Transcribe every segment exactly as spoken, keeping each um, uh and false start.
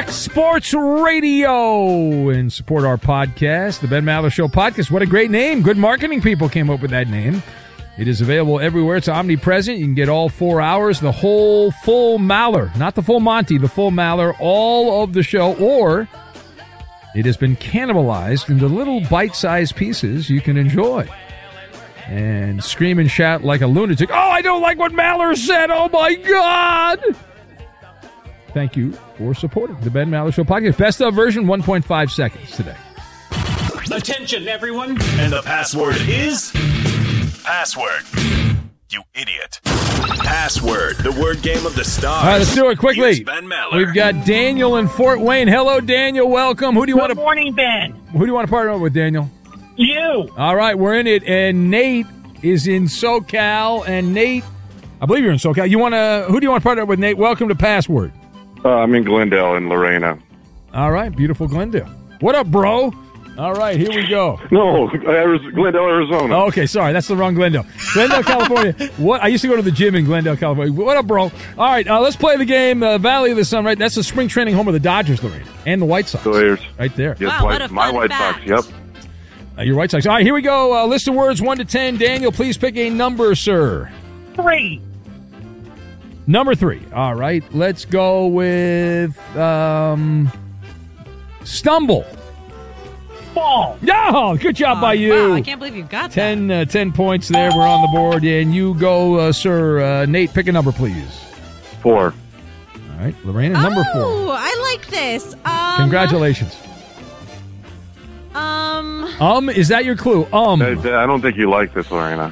Sports Radio and support our podcast, the Ben Maller Show podcast. What a great name. Good marketing people came up with that name. It is available everywhere. It's omnipresent. You can get all four hours, the whole full Maller, not the full Monty, the full Maller, all of the show, or it has been cannibalized into little bite-sized pieces you can enjoy. And scream and shout like a lunatic. Oh, I don't like what Maller said. Oh, my God. Thank you for supporting the Ben Maller Show podcast. Best of version, one point five seconds today. Attention, everyone. And the password is... Password. You idiot. Password, the word game of the stars. All right, let's do it quickly. Here's Ben Maller. We've got Daniel in Fort Wayne. Hello, Daniel. Welcome. Who do you Good want to... Good morning, Ben. Who do you want to partner up with, Daniel? You. All right, we're in it. And Nate is in SoCal. And Nate, I believe you're in SoCal. You want to... Who do you want to partner up with, Nate? Welcome to Password. Uh, I'm in Glendale in Lorena. All right, beautiful Glendale. What up, bro? All right, here we go. No, Glendale, Arizona. Oh, okay, sorry, that's the wrong Glendale. Glendale, California. What? I used to go to the gym in Glendale, California. What up, bro? All right, uh, let's play the game. Uh, Valley of the Sun, right? That's the spring training home of the Dodgers, Lorena, and the White Sox. Players. Right there. Yes, wow, White, what a my fun White fact. Sox, yep. Uh, your White Sox. All right, here we go. Uh, list of words, one to ten. Daniel, please pick a number, sir. Three. Number three. All right, let's go with um, stumble. Ball. Yeah, good job Oh, by you. Wow, I can't believe you got ten, uh, ten points there. We're on the board. And you go, uh, sir. Uh, Nate, pick a number, please. Four. All right, Lorena, that. number Oh, four. I like this. Um, Congratulations. Um, Um, is that your clue? Um. I, I don't think you like this, Lorena.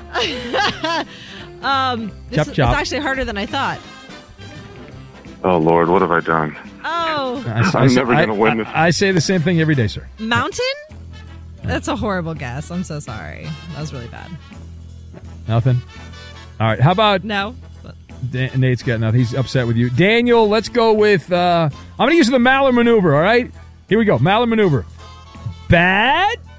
um, this Chop, is chop. it's actually harder than I thought. Oh, Lord, what have I done? Oh, I, I'm I- never I- gonna win this. I, I say the same thing every day, sir. mountain? That's a horrible guess. I'm so sorry. That was really bad. Nothing. All right, how about No. Dan- Nate's got nothing. He's upset with you. Daniel, let's go with, uh, I'm going to use the Maller maneuver, all right? Here we go. Maller maneuver. Bad